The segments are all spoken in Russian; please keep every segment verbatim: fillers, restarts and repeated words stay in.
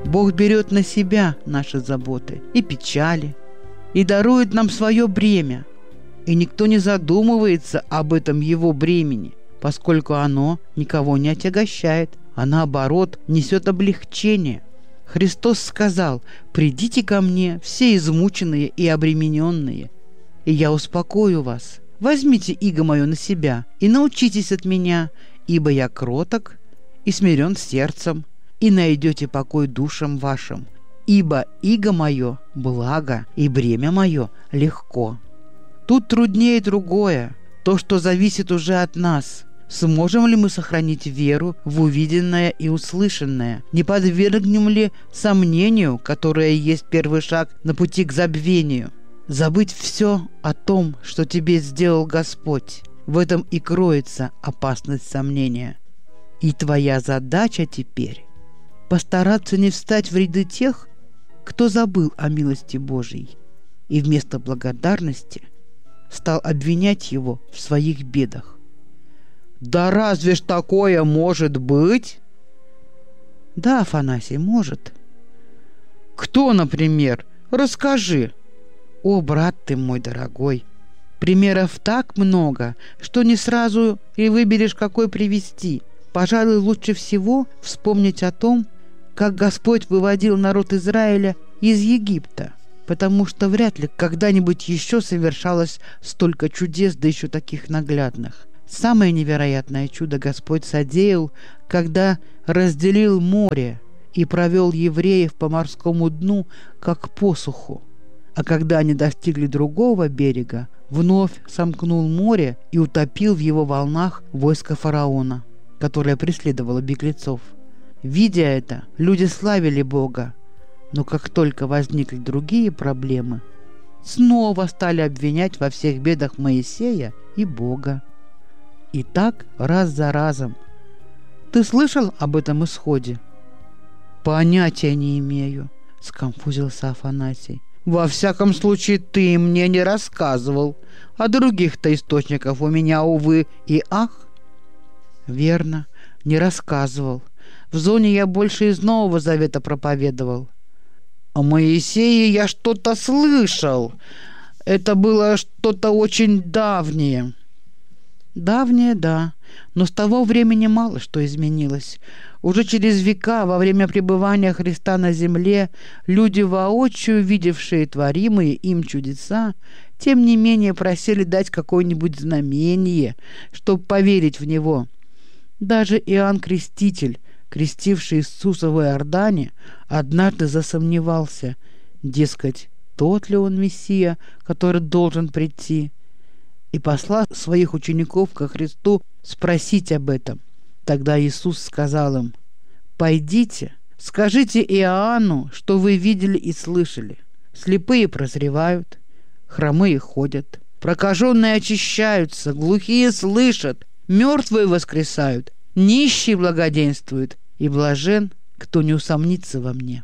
Бог берет на себя наши заботы и печали и дарует нам свое бремя. И никто не задумывается об этом его бремени, поскольку оно никого не отягощает, а наоборот несет облегчение. Христос сказал: «Придите ко мне, все измученные и обремененные, и я успокою вас. Возьмите иго мое на себя и научитесь от меня, ибо я кроток и смирен сердцем, и найдете покой душам вашим, ибо иго мое благо, и бремя мое легко». Тут труднее другое, то, что зависит уже от нас. Сможем ли мы сохранить веру в увиденное и услышанное? Не подвергнем ли сомнению, которое есть первый шаг на пути к забвению? Забыть все о том, что тебе сделал Господь. В этом и кроется опасность сомнения. И твоя задача теперь – постараться не встать в ряды тех, кто забыл о милости Божьей, и вместо благодарности стал обвинять его в своих бедах. «Да разве ж такое может быть?» «Да, Афанасий, может». «Кто, например? Расскажи». «О, брат ты мой дорогой, примеров так много, что не сразу и выберешь, какой привести. Пожалуй, лучше всего вспомнить о том, как Господь выводил народ Израиля из Египта, потому что вряд ли когда-нибудь еще совершалось столько чудес, да еще таких наглядных. Самое невероятное чудо Господь содеял, когда разделил море и провел евреев по морскому дну, как посуху. А когда они достигли другого берега, вновь сомкнул море и утопил в его волнах войско фараона, которое преследовало беглецов. Видя это, люди славили Бога, но как только возникли другие проблемы, снова стали обвинять во всех бедах Моисея и Бога. И так раз за разом. Ты слышал об этом исходе? Понятия не имею, сконфузился Афанасий. Во всяком случае, ты мне не рассказывал. А других-то источников у меня, увы, и ах. Верно, не рассказывал. В зоне я больше из Нового Завета проповедовал. О Моисее я что-то слышал. Это было что-то очень давнее. Давнее, да, но с того времени мало что изменилось. Уже через века, во время пребывания Христа на земле, люди, воочию видевшие творимые им чудеса, тем не менее просили дать какое-нибудь знамение, чтобы поверить в Него. Даже Иоанн Креститель, крестивший Иисуса в Иордане, однажды засомневался, дескать, тот ли он Мессия, который должен прийти, и послал своих учеников ко Христу спросить об этом. Тогда Иисус сказал им: «Пойдите, скажите Иоанну, что вы видели и слышали. Слепые прозревают, хромые ходят, прокаженные очищаются, глухие слышат, мертвые воскресают, нищие благоденствуют, и блажен, кто не усомнится во мне».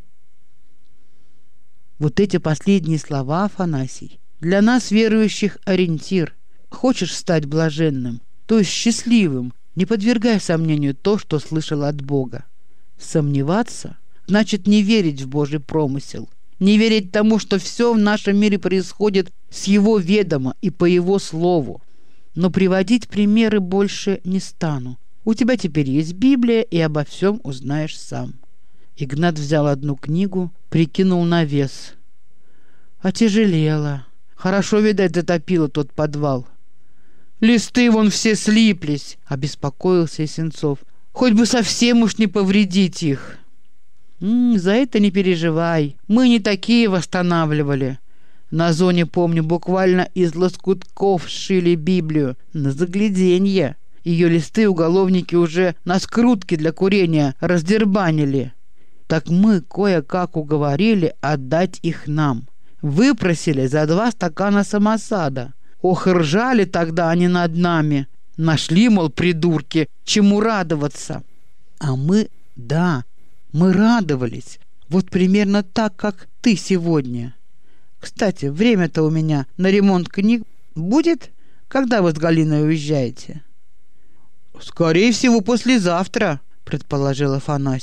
Вот эти последние слова, Афанасий, для нас, верующих, ориентир. Хочешь стать блаженным, то есть счастливым, не подвергай сомнению то, что слышал от Бога. Сомневаться значит не верить в Божий промысел, не верить тому, что все в нашем мире происходит с Его ведома и по Его слову. Но приводить примеры больше не стану. У тебя теперь есть Библия, и обо всем узнаешь сам. Игнат взял одну книгу, прикинул на вес. Отяжелело. Хорошо, видать, затопило тот подвал. «Листы вон все слиплись», — обеспокоился Есенцов. «Хоть бы совсем уж не повредить их». М-м, «За это не переживай. Мы не такие восстанавливали. На зоне, помню, буквально из лоскутков сшили Библию на загляденье. Ее листы уголовники уже на скрутки для курения раздербанили. Так мы кое-как уговорили отдать их нам. Выпросили за два стакана самосада. Ох, ржали тогда они над нами. Нашли, мол, придурки, чему радоваться. А мы, да, мы радовались. Вот примерно так, как ты сегодня. Кстати, время-то у меня на ремонт книг будет? Когда вы с Галиной уезжаете? Скорее всего, послезавтра, предположил Афанасий.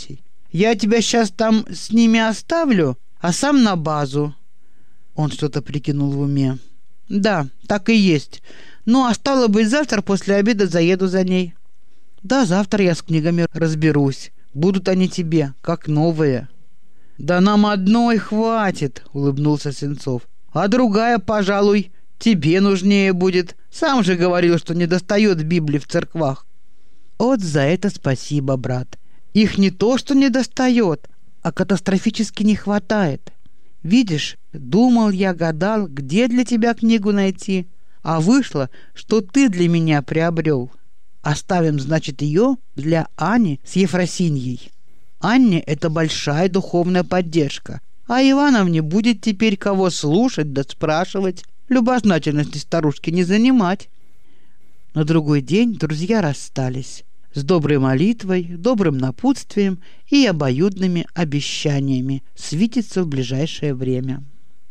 Я тебя сейчас там с ними оставлю, а сам на базу». Он что-то прикинул в уме. «Да, так и есть. Ну, а стало быть, завтра после обеда заеду за ней». «Да, завтра я с книгами разберусь. Будут они тебе, как новые». «Да нам одной хватит», — улыбнулся Сенцов. «А другая, пожалуй, тебе нужнее будет. Сам же говорил, что не достает Библии в церквах». «Вот за это спасибо, брат. Их не то, что не достает, а катастрофически не хватает. Видишь, думал я, гадал, где для тебя книгу найти, а вышло, что ты для меня приобрел. Оставим, значит, ее для Ани с Ефросиньей. Анне это большая духовная поддержка, а Ивановне будет теперь кого слушать да спрашивать, любознательности старушки не занимать». На другой день друзья расстались с доброй молитвой, добрым напутствием и обоюдными обещаниями свидеться в ближайшее время.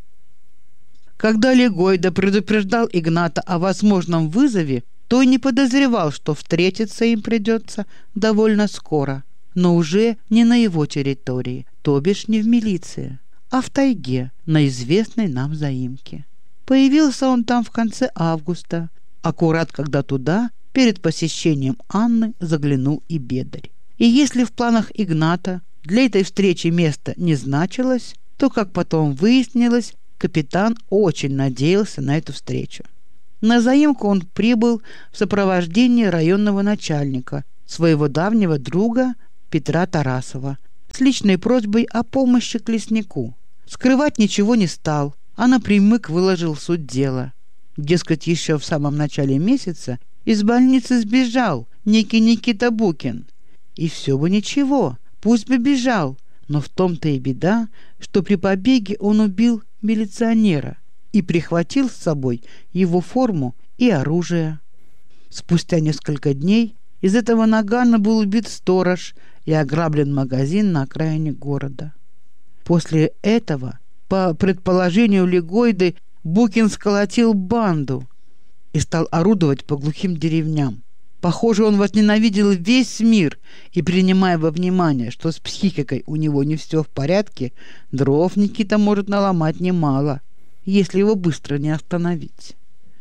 Когда Легойда предупреждал Игната о возможном вызове, то и не подозревал, что встретиться им придется довольно скоро, но уже не на его территории, то бишь не в милиции, а в тайге, на известной нам заимке. Появился он там в конце августа, аккурат когда туда перед посещением Анны заглянул и Бедарь. И если в планах Игната для этой встречи место не значилось, то, как потом выяснилось, капитан очень надеялся на эту встречу. На заимку он прибыл в сопровождении районного начальника, своего давнего друга Петра Тарасова, с личной просьбой о помощи к леснику. Скрывать ничего не стал, а напрямик выложил суть дела. Дескать, еще в самом начале месяца из больницы сбежал некий Никита Букин. И все бы ничего, пусть бы бежал, но в том-то и беда, что при побеге он убил милиционера и прихватил с собой его форму и оружие. Спустя несколько дней из этого нагана был убит сторож и ограблен магазин на окраине города. После этого, по предположению Легойды, Букин сколотил банду и стал орудовать по глухим деревням. Похоже, он возненавидел весь мир, и, принимая во внимание, что с психикой у него не все в порядке, дров Никита может наломать немало, если его быстро не остановить.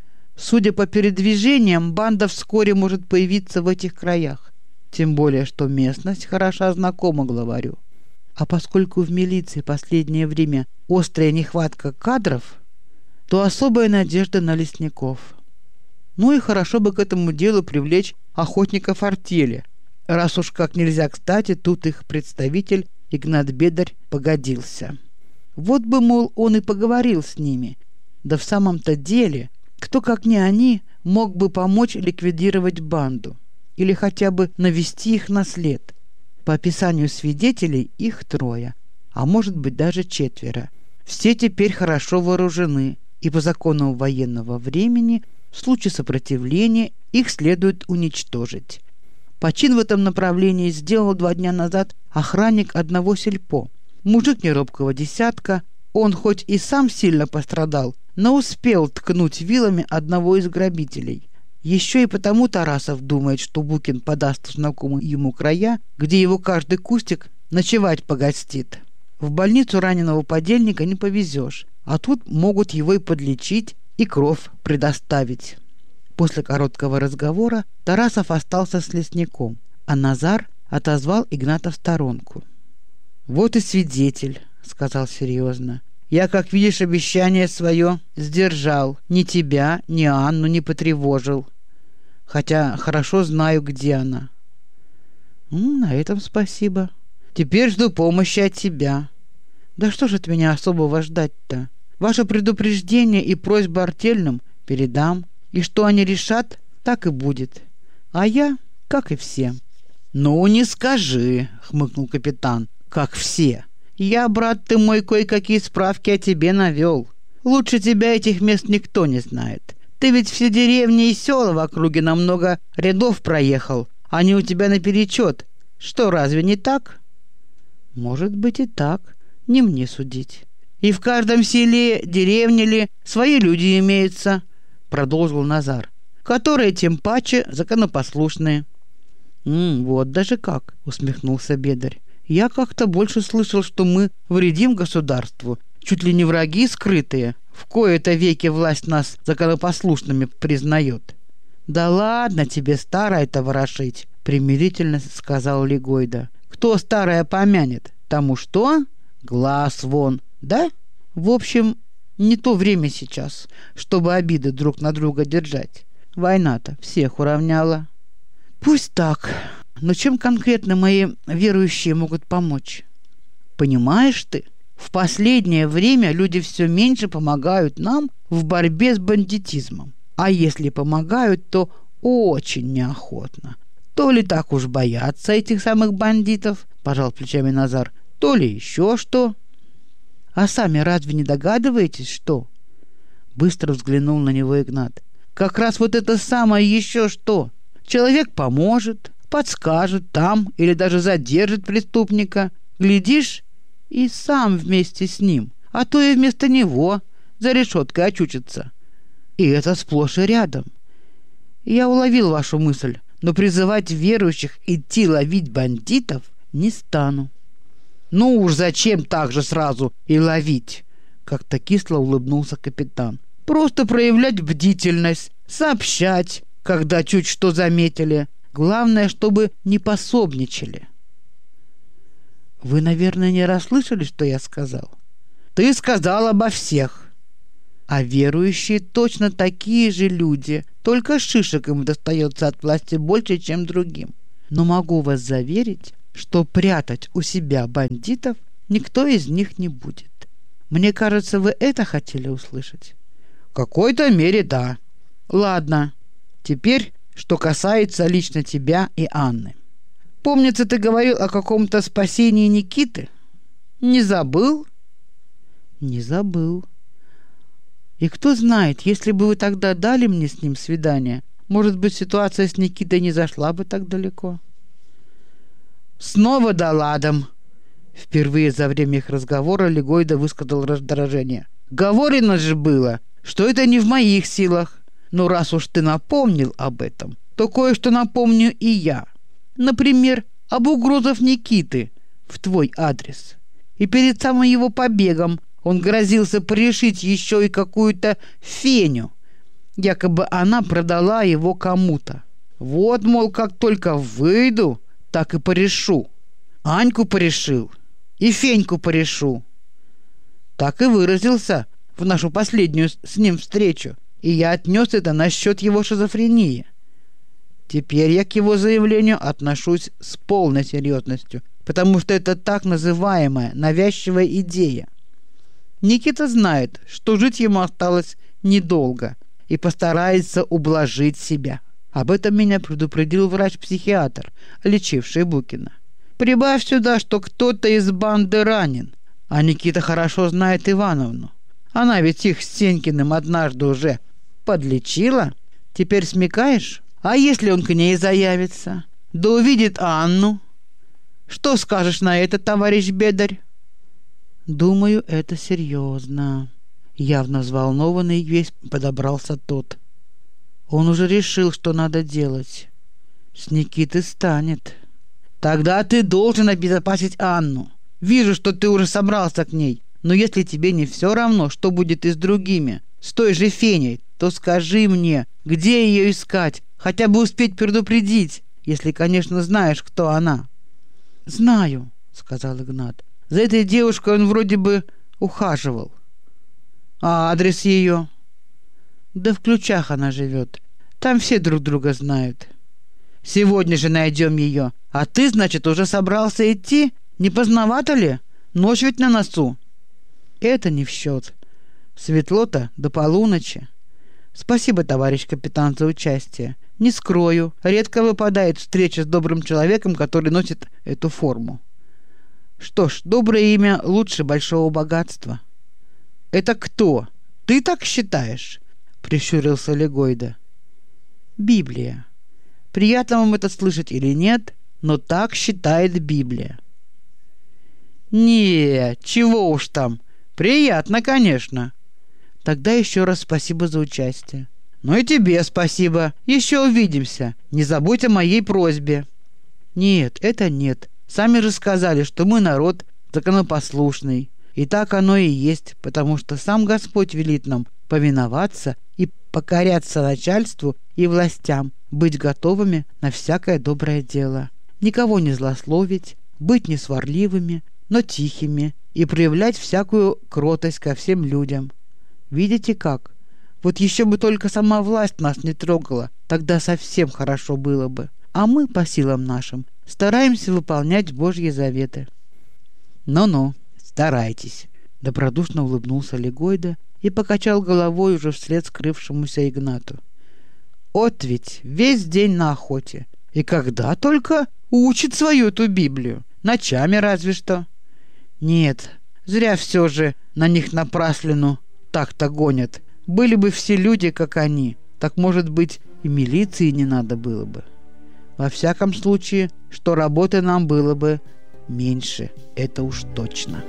Судя по передвижениям, банда вскоре может появиться в этих краях, тем более, что местность хороша знакома главарю. А поскольку в милиции последнее время острая нехватка кадров, то особая надежда на лесников. Ну и хорошо бы к этому делу привлечь охотников артели, раз уж как нельзя кстати тут их представитель Игнат Бедарь погодился. Вот бы, мол, он и поговорил с ними. Да в самом-то деле, кто как не они мог бы помочь ликвидировать банду или хотя бы навести их на след. По описанию свидетелей их трое, а может быть даже четверо. Все теперь хорошо вооружены, и по закону военного времени в случае сопротивления их следует уничтожить. Почин в этом направлении сделал два дня назад охранник одного сельпо. Мужик неробкого десятка, он хоть и сам сильно пострадал, но успел ткнуть вилами одного из грабителей. Еще и потому Тарасов думает, что Букин подаст в знакомые ему края, где его каждый кустик ночевать погостит. В больницу раненого подельника не повезешь, а тут могут его и подлечить, и кров предоставить. После короткого разговора Тарасов остался с лесником, а Назар отозвал Игната в сторонку. «Вот и свидетель», — сказал серьезно. «Я, как видишь, обещание свое сдержал. Ни тебя, ни Анну не потревожил. Хотя хорошо знаю, где она». «М, «На этом спасибо. Теперь жду помощи от тебя». «Да что же от меня особого ждать-то? Ваше предупреждение и просьба артельным передам, и что они решат, так и будет. А я, как и все». «Ну, не скажи», — хмыкнул капитан, — «как все. Я, брат ты мой, кое-какие справки о тебе навел. Лучше тебя этих мест никто не знает. Ты ведь все деревни и села в округе на много рядов проехал. Они у тебя наперечет. Что, разве не так?» «Может быть и так. Не мне судить». «И в каждом селе, деревне ли, свои люди имеются», — продолжил Назар, «которые тем паче законопослушные». «М, «Вот даже как», — усмехнулся Бедарь. Я как-то больше слышал, что мы вредим государству, чуть ли не враги скрытые. В кои-то веки власть нас законопослушными признает». «Да ладно тебе старое-то ворошить», — примирительно сказал Лигойда. «Кто старое помянет, тому что? Глаз вон, да? В общем, не то время сейчас, чтобы обиды друг на друга держать. Война-то всех уравняла». «Пусть так, но чем конкретно мои верующие могут помочь? Понимаешь ты, в последнее время люди все меньше помогают нам в борьбе с бандитизмом. А если помогают, то очень неохотно. То ли так уж боятся этих самых бандитов, пожал плечами Назар, то ли еще что. А сами разве не догадываетесь, что? Быстро взглянул на него Игнат. Как раз вот это самое еще что. Человек поможет, подскажет там или даже задержит преступника. Глядишь, и сам вместе с ним, а то и вместо него за решеткой очутится. И это сплошь и рядом. Я уловил вашу мысль, но призывать верующих идти ловить бандитов не стану». «Ну уж зачем так же сразу и ловить?» Как-то кисло улыбнулся капитан. «Просто проявлять бдительность, сообщать, когда чуть что заметили. Главное, чтобы не пособничали». «Вы, наверное, не расслышали, что я сказал?» «Ты сказал обо всех». А верующие точно такие же люди, только шишек им достается от власти больше, чем другим. Но могу вас заверить, что прятать у себя бандитов никто из них не будет. Мне кажется, вы это хотели услышать?» «В какой-то мере да. Ладно, теперь, что касается лично тебя и Анны. Помнится, ты говорил о каком-то спасении Никиты? Не забыл?» «Не забыл. И кто знает, если бы вы тогда дали мне с ним свидание, может быть, ситуация с Никитой не зашла бы так далеко». «Снова да ладом!» Впервые за время их разговора Лигойда высказал раздражение. «Говорено же было, что это не в моих силах. Но раз уж ты напомнил об этом, то кое-что напомню и я. Например, об угрозах Никиты в твой адрес. И перед самым его побегом он грозился порешить еще и какую-то Феню. Якобы она продала его кому-то. Вот, мол, как только выйду, так и порешу. Аньку порешил и Феньку порешу». Так и выразился в нашу последнюю с ним встречу, и я отнес это насчет его шизофрении. Теперь я к его заявлению отношусь с полной серьезностью, потому что это так называемая навязчивая идея. Никита знает, что жить ему осталось недолго, и постарается ублажить себя. Об этом меня предупредил врач-психиатр, лечивший Букина. Прибавь сюда, что кто-то из банды ранен, а Никита хорошо знает Ивановну. Она ведь их с Сенькиным однажды уже подлечила. Теперь смекаешь? А если он к ней заявится? Да увидит Анну. Что скажешь на это, товарищ Бедарь?» «Думаю, это серьезно». Явно взволнованный весь подобрался тот. Он уже решил, что надо делать. С Никиты станет. «Тогда ты должен обезопасить Анну. Вижу, что ты уже собрался к ней. Но если тебе не все равно, что будет и с другими, с той же Феней, то скажи мне, где ее искать, хотя бы успеть предупредить, если, конечно, знаешь, кто она». «Знаю», — сказал Игнат. «За этой девушкой он вроде бы ухаживал». «А адрес ее?» «Да в Ключах она живет. Там все друг друга знают». «Сегодня же найдем ее. А ты, значит, уже собрался идти? Не поздновато ли? Ночь ведь на носу». «Это не в счет. Светло-то до полуночи. Спасибо, товарищ капитан, за участие. Не скрою, редко выпадает встреча с добрым человеком, который носит эту форму. Что ж, доброе имя лучше большого богатства». «Это кто? Ты так считаешь?» — прищурился Лигойда. «Библия. Приятно вам это слышать или нет, но так считает Библия». «Не, чего уж там. Приятно, конечно». «Тогда еще раз спасибо за участие». «Ну и тебе спасибо. Еще увидимся. Не забудь о моей просьбе». «Нет, это нет. Сами же сказали, что мы народ законопослушный. И так оно и есть, потому что сам Господь велит нам повиноваться и покоряться начальству и властям, быть готовыми на всякое доброе дело, никого не злословить, быть не сварливыми, но тихими и проявлять всякую кротость ко всем людям. Видите как? Вот еще бы только сама власть нас не трогала, тогда совсем хорошо было бы. А мы по силам нашим стараемся выполнять Божьи заветы. Ну-ну, старайтесь, добродушно улыбнулся Легойда и покачал головой уже вслед скрывшемуся Игнату. Вот ведь весь день на охоте. И когда только учит свою эту Библию? Ночами разве что. Нет, зря все же на них напраслину так-то гонят. Были бы все люди, как они, так, может быть, и милиции не надо было бы. Во всяком случае, что работы нам было бы меньше, это уж точно.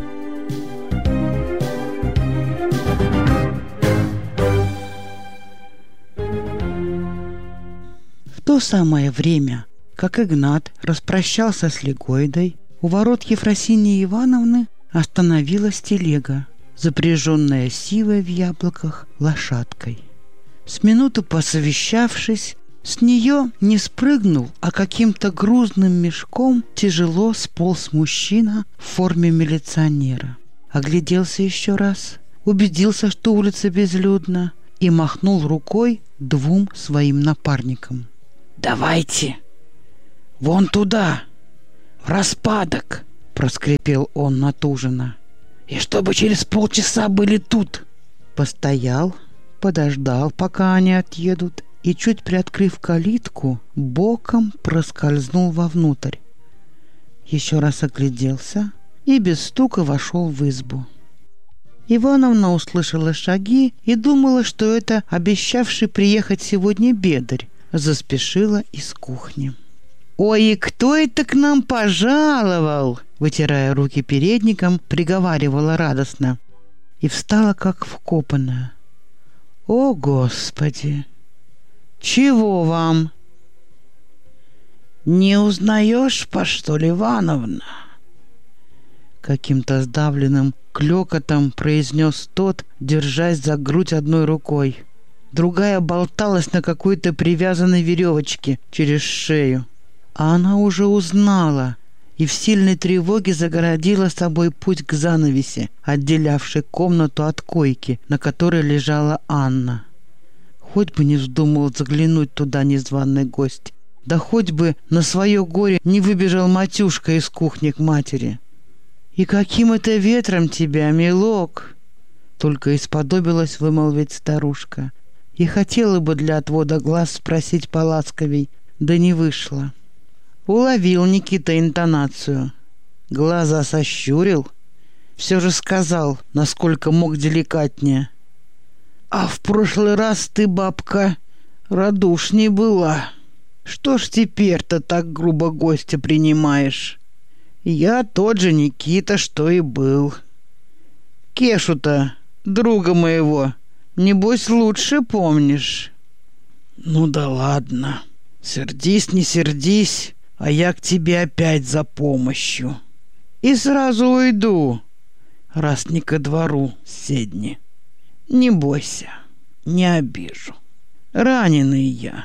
В то самое время, как Игнат распрощался с Легойдой, у ворот Ефросинии Ивановны остановилась телега, запряженная сивой в яблоках лошадкой. С минуту посовещавшись, с нее не спрыгнул, а каким-то грузным мешком тяжело сполз мужчина в форме милиционера. Огляделся еще раз, убедился, что улица безлюдна, и махнул рукой двум своим напарникам. «Давайте! Вон туда! В распадок!» — проскрипел он натуженно. «И чтобы через полчаса были тут!» Постоял, подождал, пока они отъедут, и, чуть приоткрыв калитку, боком проскользнул вовнутрь. Еще раз огляделся и без стука вошел в избу. Ивановна услышала шаги и думала, что это обещавший приехать сегодня бедарь, заспешила из кухни. «Ой, и кто это к нам пожаловал?» Вытирая руки передником, приговаривала радостно и встала как вкопанная. «О, Господи! Чего вам?» «Не узнаешь, по что ли, Ивановна?» Каким-то сдавленным клёкотом произнес тот, держась за грудь одной рукой. Другая болталась на какой-то привязанной веревочке через шею. А она уже узнала и в сильной тревоге загородила собой путь к занавеси, отделявшей комнату от койки, на которой лежала Анна. Хоть бы не вздумал заглянуть туда незваный гость, да хоть бы на свое горе не выбежал Матюшка из кухни к матери. «И каким это ветром тебя, милок?» Только и сподобилась вымолвить старушка. И хотела бы для отвода глаз спросить поласковей, да не вышло. Уловил Никита интонацию. Глаза сощурил. Все же сказал, насколько мог деликатнее. «А в прошлый раз ты, бабка, радушней была. Что ж теперь-то так грубо гостя принимаешь? Я тот же Никита, что и был. Кешу-то, друга моего, небось, лучше помнишь?» «Ну да ладно, сердись, не сердись, а я к тебе опять за помощью. И сразу уйду, раз не ко двору седни. Не бойся, не обижу. Раненый я.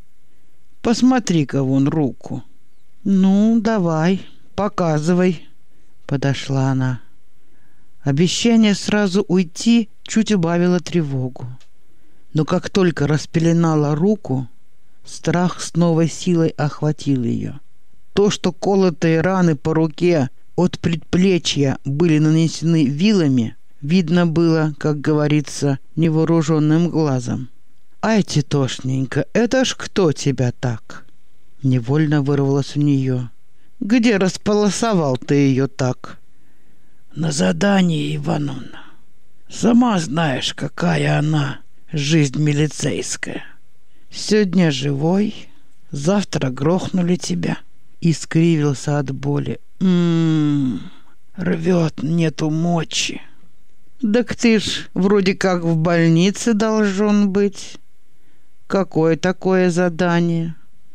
Посмотри-ка вон руку». «Ну, давай, показывай», — подошла она. Обещание сразу уйти чуть убавило тревогу. Но как только распеленала руку, страх с новой силой охватил ее. То, что колотые раны по руке от предплечья были нанесены вилами, видно было, как говорится, невооруженным глазом. «Ай, тетошненька, это ж кто тебя так?» Невольно вырвалось у нее. «Где располосовал ты ее так?» «На задании, Ивановна. Сама знаешь, какая она, жизнь милицейская. Сегодня живой, завтра грохнули тебя». И скривился от боли. «М-м-м, рвет, нету мочи». «Так ты ж вроде как в больнице должен быть. Какое такое задание?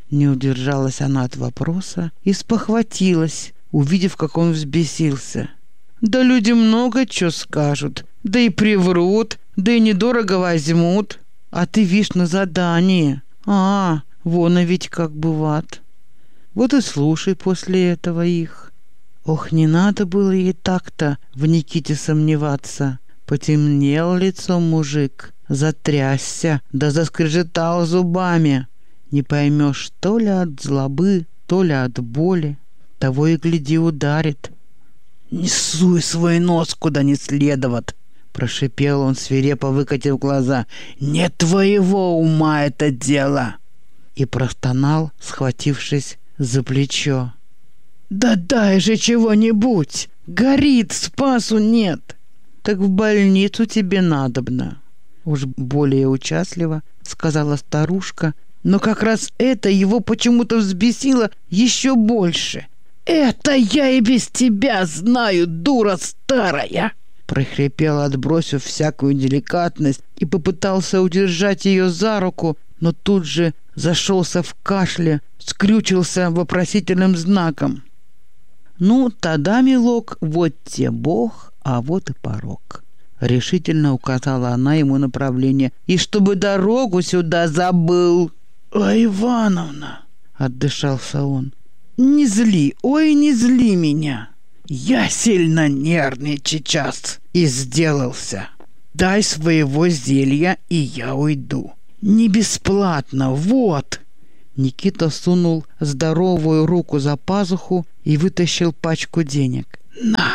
Не удержалась она от вопроса и спохватилась, увидев, как он взбесился. «Да люди много чё скажут, да и приврут, да и недорого возьмут. А ты, вишь, на задании. А, вон и ведь как бывает. Вот и слушай после этого их». Ох, не надо было ей так-то в Никите сомневаться. Потемнел лицом мужик, затрясся, да заскрежетал зубами. Не поймешь, то ли от злобы, то ли от боли. Того и гляди, ударит. «Не суй свой нос куда не следоват!» Прошипел он, свирепо выкатив глаза. «Не твоего ума это дело!» И простонал, схватившись за плечо. «Да дай же чего-нибудь! Горит, спасу нет!» «Так в больницу тебе надобно!» Уж более участливо сказала старушка, но как раз это его почему-то взбесило еще больше. «Это я и без тебя знаю, дура старая!» Прохрипел, отбросив всякую деликатность, и попытался удержать ее за руку, но тут же зашелся в кашле, скрючился вопросительным знаком. «Ну, тогда, милок, вот те Бог, а вот и порог», — решительно указала она ему направление. «И чтобы дорогу сюда забыл». «А, Ивановна!» — отдышался он. «Не зли, ой, не зли меня. Я сильно нервный сейчас и сделался. Дай своего зелья, и я уйду. Не бесплатно, вот». Никита сунул здоровую руку за пазуху и вытащил пачку денег. «На,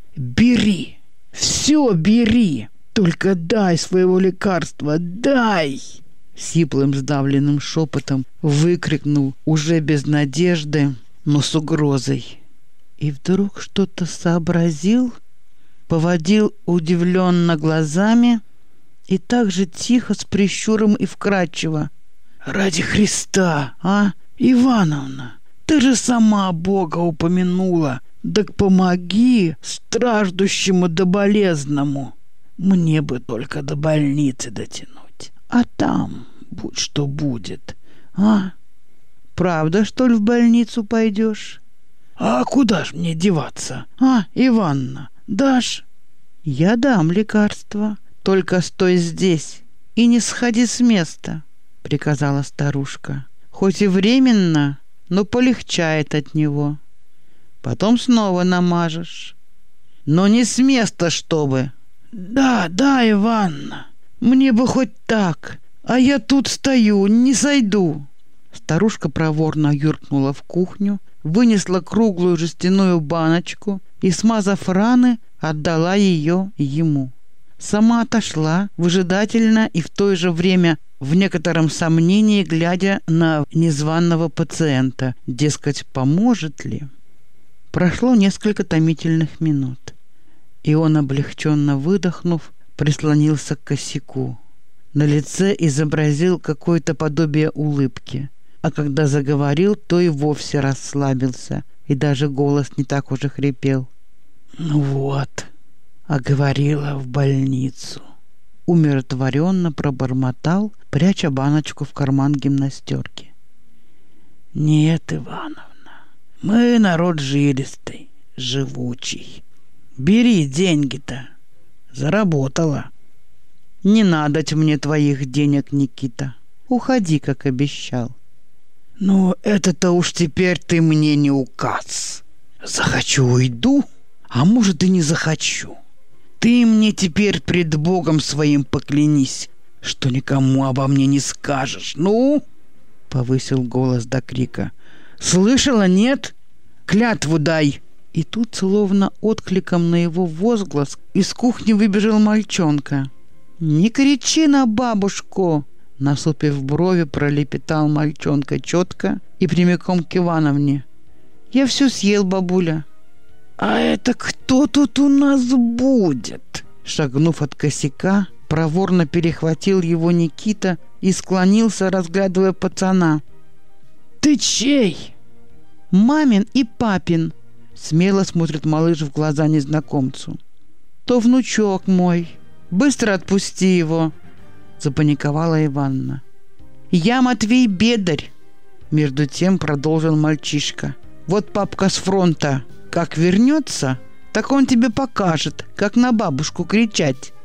бери, все бери, только дай своего лекарства, дай!» Сиплым сдавленным шепотом выкрикнул уже без надежды, но с угрозой. И вдруг что-то сообразил, поводил удивленно глазами и так же тихо, с прищуром и вкрадчиво: «Ради Христа, а, Ивановна, ты же сама Бога упомянула, так помоги страждущему да болезному. Мне бы только до больницы дотянуть, а там будь что будет, а? Правда, что ли, в больницу пойдешь? А куда ж мне деваться, а, Иванна, дашь?» «Я дам лекарство, только стой здесь и не сходи с места», — приказала старушка. «Хоть и временно, но полегчает от него. Потом снова намажешь. Но не с места, чтобы». «Да, да, Иванна, мне бы хоть так, а я тут стою, не сойду». Старушка проворно юркнула в кухню, вынесла круглую жестяную баночку и, смазав раны, отдала ее ему. Сама отошла, выжидательно и в то же время в некотором сомнении, глядя на незваного пациента, дескать, поможет ли. Прошло несколько томительных минут, и он, облегченно выдохнув, прислонился к косяку. На лице изобразил какое-то подобие улыбки, а когда заговорил, то и вовсе расслабился, и даже голос не так уже хрипел. «Ну вот, а говорила, в больницу». Умиротворенно пробормотал, пряча баночку в карман гимнастерки. «Нет, Ивановна, мы народ жилистый, живучий. Бери деньги-то, заработала». «Не надоть мне твоих денег, Никита. Уходи, как обещал». «Ну, это-то уж теперь ты мне не указ. Захочу — уйду, а может и не захочу. Ты мне теперь пред Богом своим поклянись, что никому обо мне не скажешь. Ну!» — повысил голос до крика. «Слышала, нет? Клятву дай!» И тут, словно откликом на его возглас, из кухни выбежал мальчонка. «Не кричи на бабушку!» Насупив брови, пролепетал мальчонка четко и прямиком к Ивановне. «Я все съел, бабуля». «А это кто тут у нас будет?» Шагнув от косяка, проворно перехватил его Никита и склонился, разглядывая пацана. «Ты чей?» «Мамин и папин», — смело смотрит малыш в глаза незнакомцу. «То внучок мой. Быстро отпусти его», — запаниковала Иванна. «Я Матвей Бедарь. Между тем продолжил мальчишка. Вот папка с фронта как вернется, так он тебе покажет, как на бабушку кричать.